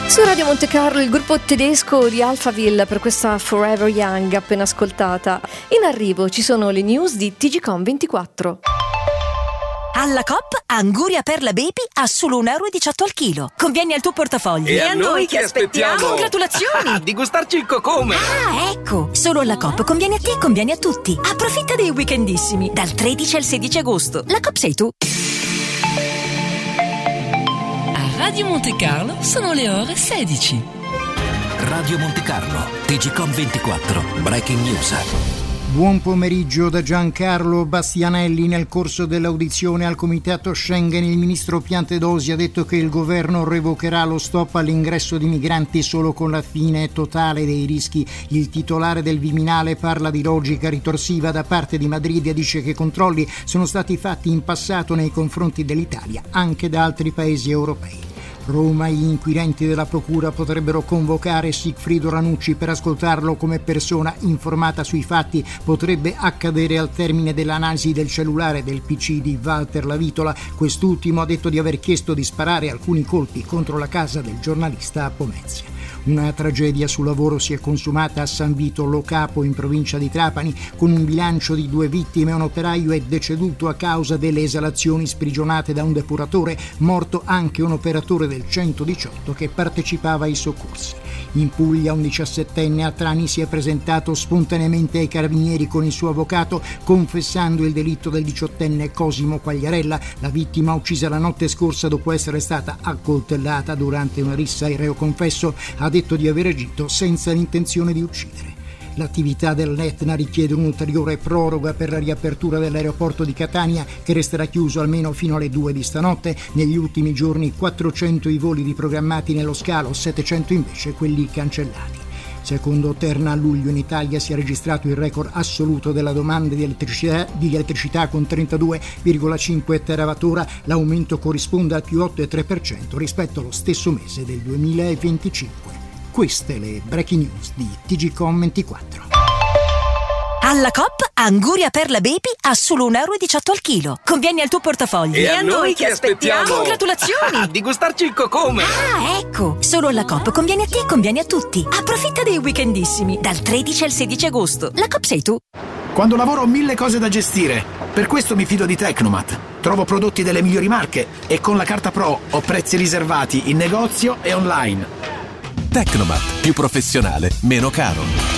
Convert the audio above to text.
Su Radio Monte Carlo il gruppo tedesco di Alphaville per questa Forever Young appena ascoltata. In arrivo ci sono le news di TGCOM24. Alla Coop, Anguria Perla Baby a solo €1,18 al chilo. Conviene al tuo portafoglio. E a noi che aspettiamo? Congratulazioni! Di gustarci il cocome! Ah, ecco! Solo alla Coop conviene a te e conviene a tutti. Approfitta dei weekendissimi, dal 13 al 16 agosto. La Coop sei tu. A Radio Monte Carlo sono le ore 16. Radio Monte Carlo, TGCOM24, Breaking News. Buon pomeriggio da Giancarlo Bastianelli. Nel corso dell'audizione al Comitato Schengen il ministro Piantedosi ha detto che il governo revocherà lo stop all'ingresso di migranti solo con la fine totale dei rischi. Il titolare del Viminale parla di logica ritorsiva da parte di Madrid e dice che controlli sono stati fatti in passato nei confronti dell'Italia anche da altri paesi europei. Roma, gli inquirenti della procura potrebbero convocare Sigfrido Ranucci per ascoltarlo come persona informata sui fatti. Potrebbe accadere al termine dell'analisi del cellulare del PC di Walter Lavitola. Quest'ultimo ha detto di aver chiesto di sparare alcuni colpi contro la casa del giornalista a Pomezia. Una tragedia sul lavoro si è consumata a San Vito Lo Capo in provincia di Trapani con un bilancio di 2 vittime. Un operaio è deceduto a causa delle esalazioni sprigionate da un depuratore, morto anche un operatore del 118 che partecipava ai soccorsi. In Puglia un 17enne a Trani si è presentato spontaneamente ai carabinieri con il suo avvocato confessando il delitto del 18enne Cosimo Quagliarella, la vittima uccisa la notte scorsa dopo essere stata accoltellata durante una rissa. Il reo confesso ha detto di aver agito senza l'intenzione di uccidere. L'attività dell'Etna richiede un'ulteriore proroga per la riapertura dell'aeroporto di Catania, che resterà chiuso almeno fino alle 2 di stanotte. Negli ultimi giorni 400 i voli riprogrammati nello scalo, 700 invece quelli cancellati. Secondo Terna, a luglio in Italia si è registrato il record assoluto della domanda di elettricità con 32,5 terawattora. L'aumento corrisponde al più 8,3% rispetto allo stesso mese del 2025. Queste le breaking news di TGCOM24. Alla Coop, Anguria Perla Baby a solo €1,18 al chilo. Conviene al tuo portafoglio. E a noi che aspettiamo? Congratulazioni! Di gustarci il cocome! Ah, ecco! Solo alla Coop conviene a te e conviene a tutti. Approfitta dei weekendissimi, dal 13 al 16 agosto. La Coop sei tu. Quando lavoro ho 1000 cose da gestire. Per questo mi fido di Tecnomat. Trovo prodotti delle migliori marche e con la carta Pro ho prezzi riservati in negozio e online. Tecnomat, più professionale, meno caro.